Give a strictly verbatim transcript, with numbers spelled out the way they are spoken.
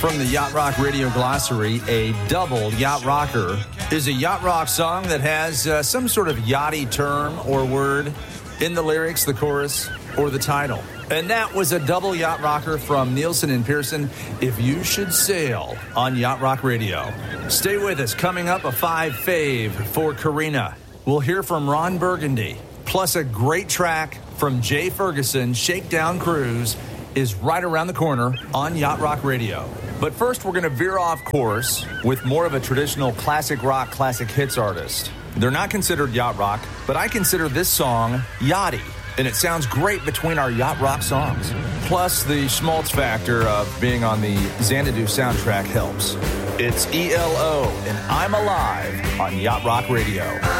From the Yacht Rock Radio Glossary, a double yacht rocker is a yacht rock song that has uh, some sort of yachty term or word in the lyrics, the chorus, or the title. And that was a double yacht rocker from Nielsen and Pearson, If You Should Sail, on Yacht Rock Radio. Stay with us. Coming up, a five fave for Karina. We'll hear from Ron Burgundy, plus a great track from Jay Ferguson. Shakedown Cruise is right around the corner on Yacht Rock Radio. But first, we're going to veer off course with more of a traditional classic rock, classic hits artist. They're not considered yacht rock, but I consider this song yachty, and it sounds great between our yacht rock songs. Plus, the schmaltz factor of being on the Xanadu soundtrack helps. It's E L O and I'm Alive on Yacht Rock Radio.